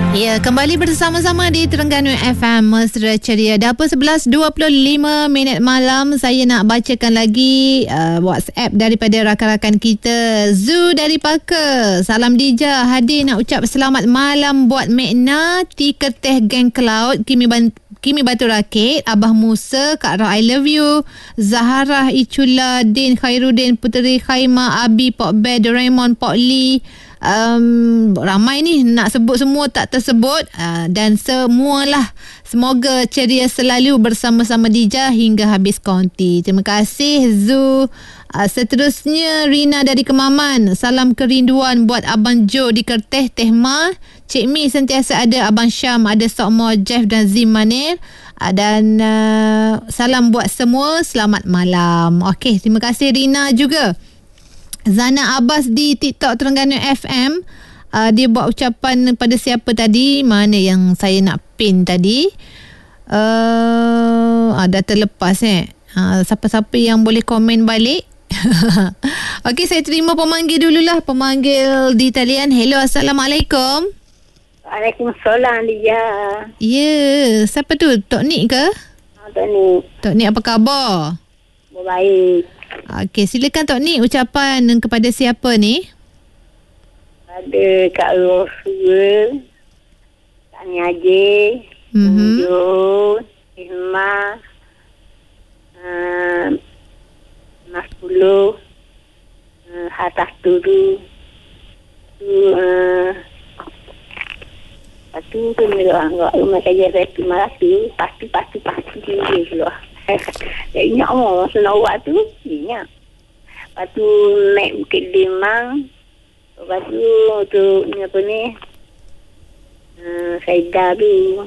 Ya, kembali bersama-sama di Terengganu FM Mesra Ceria. Dah apa 11.25 malam. Saya nak bacakan lagi WhatsApp daripada rakan-rakan kita. Zu dari Parker. Salam Dija. Hadir nak ucap selamat malam buat Mekna, T Kerteh Geng Cloud, Kimi Batu Rakit, Abah Musa, Kak Rah I love you, Zaharah Icula, Din Khairuddin, Puteri Khaimah, Abi, Pok Bear, Doraemon, Pok Lee. Ramai ni nak sebut semua tak tersebut, dan semualah semoga ceria selalu bersama-sama Dija hingga habis konti. Terima kasih Zu. Seterusnya Rina dari Kemaman. Salam kerinduan buat Abang Jo di Kerteh, Teh Ma, Cik Mi sentiasa ada, Abang Syam ada, Sokmo, Jeff dan Zim Manir. Dan salam buat semua, selamat malam. Okey, terima kasih Rina juga. Zana Abbas di TikTok Terengganu FM, dia buat ucapan pada siapa tadi? Mana yang saya nak pin tadi? Dah terlepas siapa-siapa yang boleh komen balik? Okey, saya terima pemanggil dululah. Pemanggil di talian. Hello, Assalamualaikum. Waalaikumsalam, Lia. Ya, siapa tu? Tok Nik ke? Tok Nik. Tok Nik, apa khabar? Baik. Okey, silakan Tok Nik, ucapan kepada siapa ni? Ada Kak Rosul, Kak Niaje, Munjul, Irma, Mas Puluh, Hatas Turu, lepas tu kena rumah kerja restu malah tu, pasti dia keluar. Tak ingat masa nak buat tu, ingat. Lepas tu naik Bukit Limang. Lepas tu untuk ni apa ni, Saidah tu.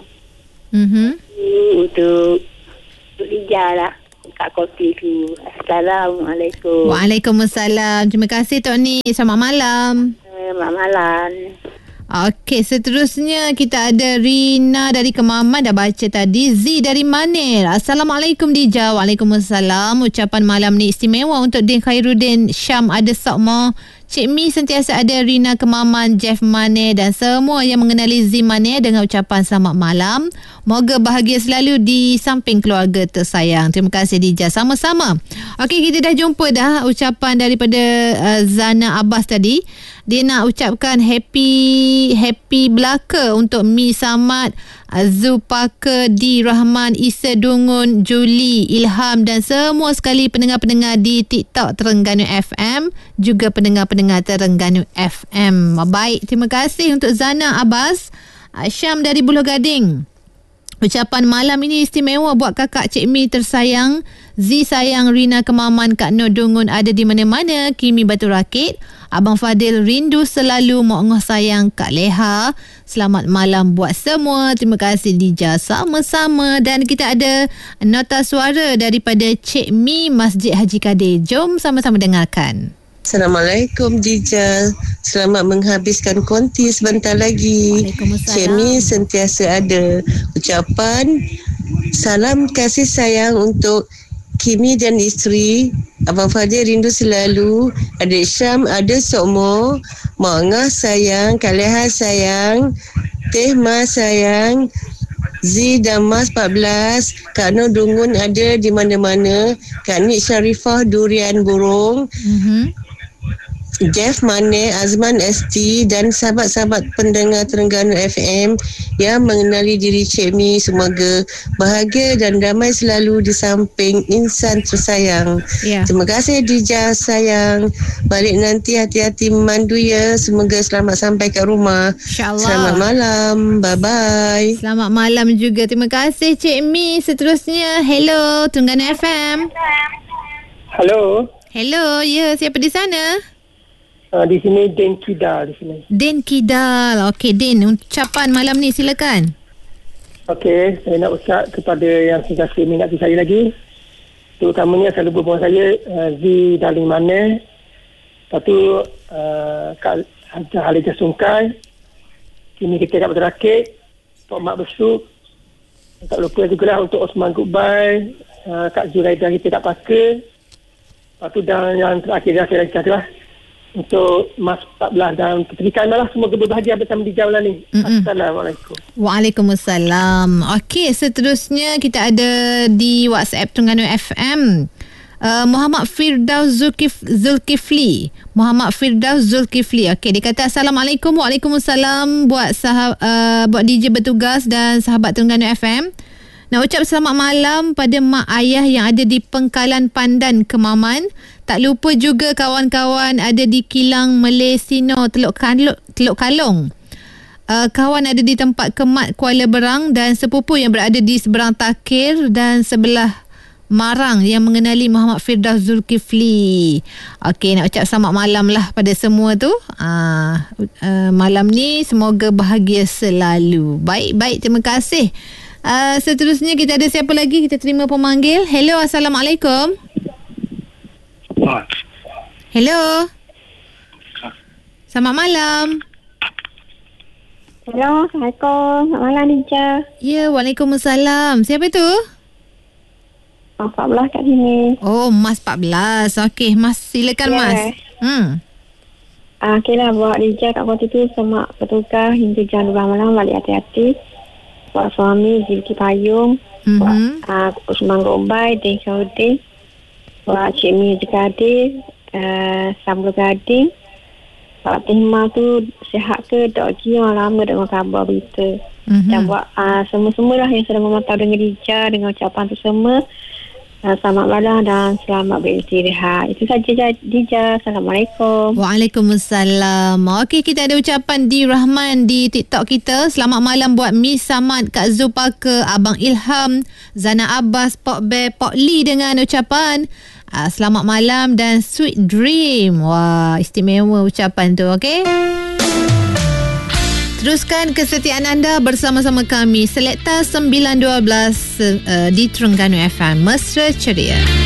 Untuk Lija lah, kat kopi tu. Assalamualaikum. Waalaikumsalam. Terima kasih Tok Ni. Selamat malam. Selamat malam. Okey, seterusnya kita ada Rina dari Kemaman, dah baca tadi. Z dari Manir. Assalamualaikum Dija. Waalaikumsalam. Ucapan malam ni istimewa untuk Din Khairuddin, Syam ada, Sokmo, Cik Mi sentiasa ada, Rina Kemaman, Jeff Manir dan semua yang mengenali Z Manir dengan ucapan selamat malam. Moga bahagia selalu di samping keluarga tersayang. Terima kasih Dija. Sama-sama. Okey, kita dah jumpa dah ucapan daripada Zana Abbas tadi. Dia nak ucapkan happy belaka untuk Mi Samad, Zulpaka, Di Rahman, Isa Dungun, Juli, Ilham dan semua sekali pendengar-pendengar di TikTok Terengganu FM, juga pendengar-pendengar Terengganu FM. Baik, terima kasih untuk Zana Abbas. Syam dari Buloh Gading. Ucapan malam ini istimewa buat kakak Cik Mi tersayang, Z sayang, Rina Kemaman, Kak Nur Dungun ada di mana-mana, Kimi Batu Rakit, Abang Fadil rindu selalu, Mak Ngoh sayang, Kak Leha. Selamat malam buat semua. Terima kasih Dija. Sama-sama. Dan kita ada nota suara daripada Cik Mi Masjid Haji Kadir. Jom sama-sama dengarkan. Assalamualaikum Dija. Selamat menghabiskan konti sebentar lagi. Cik Mi sentiasa ada. Ucapan salam kasih sayang untuk Kimi dan isteri, Abang Fadil rindu selalu, adik Syam ada, Sokmo, Mak Ngah sayang, Kak Leha sayang, Teh Ma sayang, Z dan Mas 14, Kak Nur Dungun ada di mana-mana, Kak Nik Syarifah Durian Burung, Jeff Manir, Azman ST dan sahabat-sahabat pendengar Terengganu FM yang mengenali diri Cik Mi. Semoga bahagia dan damai selalu di samping insan tersayang. Terima kasih Dija sayang. Balik nanti hati-hati memandu ya. Semoga selamat sampai kat rumah. InsyaAllah. Selamat malam. Bye-bye. Selamat malam juga. Terima kasih Cik Mi. Seterusnya, hello Terengganu FM. Hello. Hello, ya, siapa di sana? Di sini Den Kidal di sini. Den Kidal. Okey Den, ucapan malam ni silakan. Okey, saya nak ucap kepada yang sentiasa mengingati saya lagi. Terutamanya selalu berbual saya, Z Darling Manir. Lepas tu Kak Halijah Sungkai, Kimi kita Kak Batu Rakit, Tok Mak Besuk. Tak lupa juga lah untuk Osman Goodbye, Kak Zuraidah kita Kak Pakar. Lepas tu dan yang terakhir saya lagi lah untuk Mas 14 dan ketika malah semoga berbahagia bersama Dija malam ni. Assalamualaikum. Waalaikumsalam. Okey, seterusnya kita ada di WhatsApp Terengganu FM. Muhammad Firdaus Zulkifli. Muhammad Firdaus Zulkifli. Okey, dia kata Assalamualaikum. Waalaikumsalam buat buat DJ bertugas dan sahabat Terengganu FM. Nak ucap selamat malam pada mak ayah yang ada di Pengkalan Pandan, Kemaman. Tak lupa juga kawan-kawan ada di Kilang Melesino, Teluk Kalong. Kawan ada di tempat Kemat, Kuala Berang dan sepupu yang berada di seberang Takir dan sebelah Marang yang mengenali Muhammad Firdaus Zulkifli. Okey, nak ucap selamat malam lah pada semua tu. Malam ni semoga bahagia selalu. Baik, terima kasih. Seterusnya kita ada siapa lagi? Kita terima pemanggil. Hello, Assalamualaikum. Hello. Selamat malam. Hello, Assalamualaikum. Selamat malam, Dija. Ya, Waalaikumsalam. Siapa tu? Mas 14 kat sini. Oh, Mas 14. Okey, Mas, silakan Mas. Okeylah, buat Dija kat waktu tu semak bertukar hingga jam 12 malam, balik hati-hati. Buat suami, Zilki Payung. Buat Usman Gombai, Deng Saudi. Buat Cik Mi Jekadir, Sambul Gading. Buat Tehma tu sihat ke, tak lagi orang lama dengar khabar berita. Dan buat semua-semua lah yang sedang memantau dengan Dija, dengan ucapan tu semua. Selamat malam dan selamat beristirahat. Itu saja Dija. Assalamualaikum. Waalaikumsalam. Okey, kita ada ucapan di Rahman di TikTok kita. Selamat malam buat Miss Samad, Kak Zulpaka, Abang Ilham, Zana Abbas, Pok Bear, Pok Lee dengan ucapan selamat malam dan sweet dream. Wah, istimewa ucapan tu. Okey. Teruskan kesetiaan anda bersama-sama kami Selekta 912 di Terengganu FM. Mesra ceria.